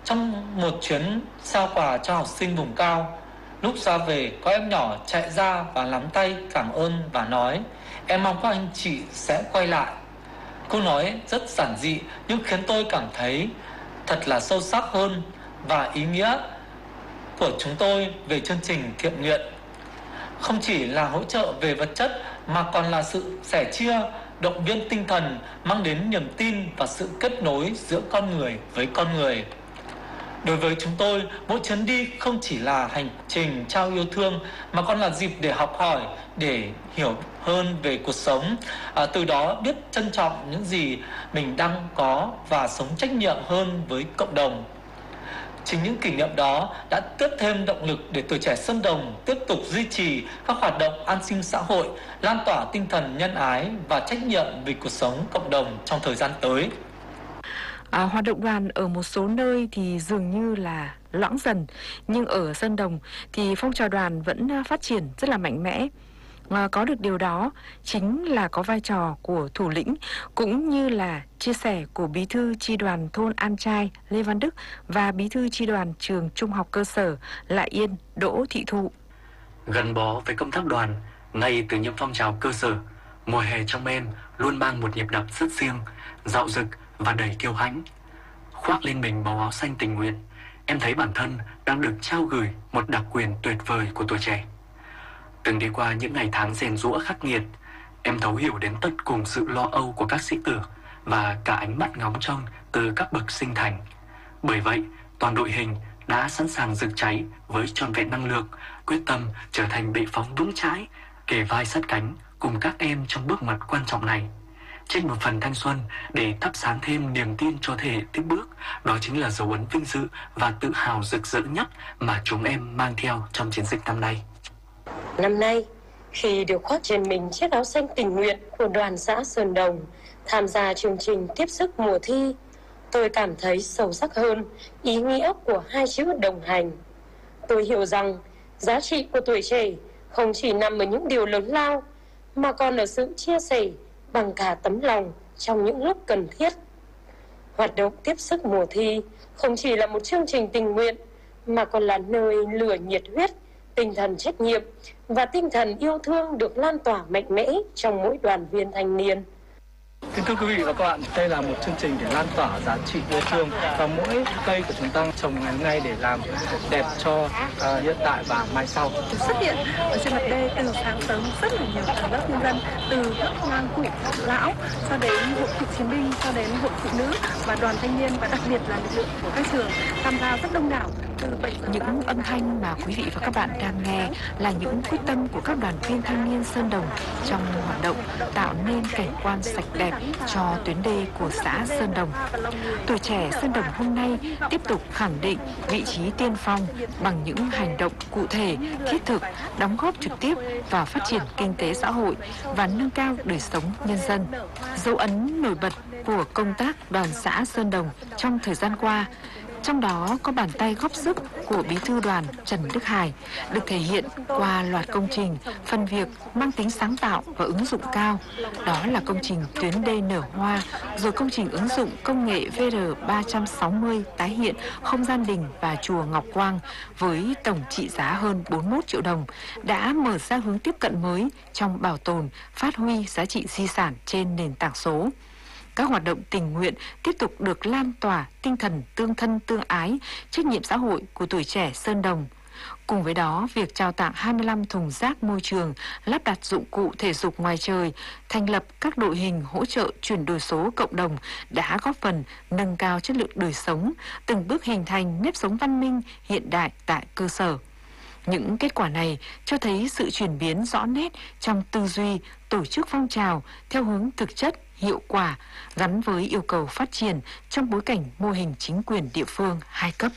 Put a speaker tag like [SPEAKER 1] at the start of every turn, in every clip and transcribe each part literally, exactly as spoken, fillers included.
[SPEAKER 1] Trong một chuyến trao quà cho học sinh vùng cao, lúc ra về, có em nhỏ chạy ra và nắm tay cảm ơn và nói: "Em mong các anh chị sẽ quay lại." Câu nói rất giản dị nhưng khiến tôi cảm thấy thật là sâu sắc hơn và ý nghĩa của chúng tôi về chương trình thiện nguyện. Không chỉ là hỗ trợ về vật chất mà còn là sự sẻ chia, động viên tinh thần, mang đến niềm tin và sự kết nối giữa con người với con người. Đối với chúng tôi, mỗi chuyến đi không chỉ là hành trình trao yêu thương mà còn là dịp để học hỏi, để hiểu hơn về cuộc sống, à, từ đó biết trân trọng những gì mình đang có và sống trách nhiệm hơn với cộng đồng. Chính những kỷ niệm đó đã tiếp thêm động lực để Tuổi Trẻ Sơn Đồng tiếp tục duy trì các hoạt động an sinh xã hội, lan tỏa tinh thần nhân ái và trách nhiệm vì cuộc sống cộng đồng trong thời gian tới.
[SPEAKER 2] À, hoạt động đoàn ở một số nơi thì dường như là loãng dần, nhưng ở Sơn Đồng thì phong trào đoàn vẫn phát triển rất là mạnh mẽ. À, có được điều đó chính là có vai trò của thủ lĩnh cũng như là chia sẻ của bí thư chi đoàn thôn An Trai Lê Văn Đức và bí thư chi đoàn trường trung học cơ sở Lại Yên Đỗ Thị Thụ.
[SPEAKER 3] Gắn bó với công tác đoàn ngay từ những phong trào cơ sở, mùa hè trong em luôn mang một nhịp đập rất riêng, dạo dực và đầy kiêu hãnh. Khoác lên mình màu áo xanh tình nguyện, em thấy bản thân đang được trao gửi một đặc quyền tuyệt vời của tuổi trẻ. Từng đi qua những ngày tháng rèn giũa khắc nghiệt, em thấu hiểu đến tận cùng sự lo âu của các sĩ tử và cả ánh mắt ngóng trông từ các bậc sinh thành. Bởi vậy, toàn đội hình đã sẵn sàng rực cháy với trọn vẹn năng lượng, quyết tâm trở thành bệ phóng vững chãi, kề vai sát cánh cùng các em trong bước ngoặt quan trọng này. Trích một phần thanh xuân để thắp sáng thêm niềm tin cho thế hệ tiếp bước, đó chính là dấu ấn vinh dự và tự hào rực rỡ nhất mà chúng em mang theo trong chiến dịch năm nay.
[SPEAKER 4] Năm nay, khi được khoác trên mình chiếc áo xanh tình nguyện của đoàn xã Sơn Đồng tham gia chương trình tiếp sức mùa thi, tôi cảm thấy sâu sắc hơn ý nghĩa của hai chữ đồng hành. Tôi hiểu rằng giá trị của tuổi trẻ không chỉ nằm ở những điều lớn lao mà còn ở sự chia sẻ bằng cả tấm lòng trong những lúc cần thiết. Hoạt động tiếp sức mùa thi không chỉ là một chương trình tình nguyện mà còn là nơi lửa nhiệt huyết, tinh thần trách nhiệm và tinh thần yêu thương được lan tỏa mạnh mẽ trong mỗi đoàn viên thanh niên.
[SPEAKER 1] Kính thưa quý vị và các bạn, đây là một chương trình để lan tỏa giá trị yêu thương và mỗi cây của chúng ta trồng ngày hôm nay để làm đẹp cho uh, hiện tại và mai sau.
[SPEAKER 5] Xuất hiện ở trên mặt đê từ sáng sớm rất là nhiều tầng lớp nhân dân, từ các ngang cụ lão cho đến hội cựu chiến binh, cho đến hội phụ nữ và đoàn thanh niên, và đặc biệt là lực lượng của các trường tham gia rất đông đảo.
[SPEAKER 2] Những âm thanh mà quý vị và các bạn đang nghe là những quyết tâm của các đoàn viên thanh niên Sơn Đồng trong hoạt động tạo nên cảnh quan sạch đẹp cho tuyến đê của xã Sơn Đồng. Tuổi trẻ Sơn Đồng hôm nay tiếp tục khẳng định vị trí tiên phong bằng những hành động cụ thể, thiết thực, đóng góp trực tiếp vào phát triển kinh tế xã hội và nâng cao đời sống nhân dân. Dấu ấn nổi bật của công tác đoàn xã Sơn Đồng trong thời gian qua, trong đó có bàn tay góp sức của bí thư đoàn Trần Đức Hải, được thể hiện qua loạt công trình, phần việc mang tính sáng tạo và ứng dụng cao. Đó là công trình tuyến đê nở hoa, rồi công trình ứng dụng công nghệ V R ba trăm sáu mươi tái hiện không gian đình và chùa Ngọc Quang với tổng trị giá hơn bốn mươi mốt triệu đồng, đã mở ra hướng tiếp cận mới trong bảo tồn, phát huy giá trị di sản trên nền tảng số. Các hoạt động tình nguyện tiếp tục được lan tỏa tinh thần tương thân tương ái, trách nhiệm xã hội của tuổi trẻ Sơn Đồng. Cùng với đó, việc trao tặng hai mươi lăm thùng rác môi trường, lắp đặt dụng cụ thể dục ngoài trời, thành lập các đội hình hỗ trợ chuyển đổi số cộng đồng đã góp phần nâng cao chất lượng đời sống, từng bước hình thành nếp sống văn minh hiện đại tại cơ sở. Những kết quả này cho thấy sự chuyển biến rõ nét trong tư duy, tổ chức phong trào theo hướng thực chất, hiệu quả, gắn với yêu cầu phát triển trong bối cảnh mô hình chính quyền địa phương hai cấp.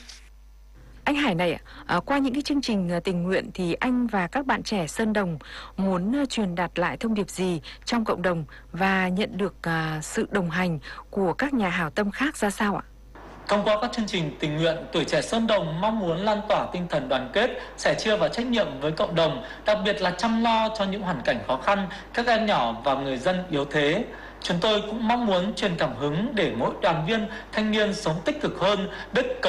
[SPEAKER 2] Anh Hải này, à, qua những cái chương trình tình nguyện thì anh và các bạn trẻ Sơn Đồng muốn truyền đạt lại thông điệp gì trong cộng đồng và nhận được à, sự đồng hành của các nhà hảo tâm khác ra sao ạ?
[SPEAKER 1] Thông qua các chương trình tình nguyện, Tuổi Trẻ Sơn Đồng mong muốn lan tỏa tinh thần đoàn kết, sẻ chia và trách nhiệm với cộng đồng, đặc biệt là chăm lo cho những hoàn cảnh khó khăn, các em nhỏ và người dân yếu thế. Chúng tôi cũng mong muốn truyền cảm hứng để mỗi đoàn viên thanh niên sống tích cực hơn, biết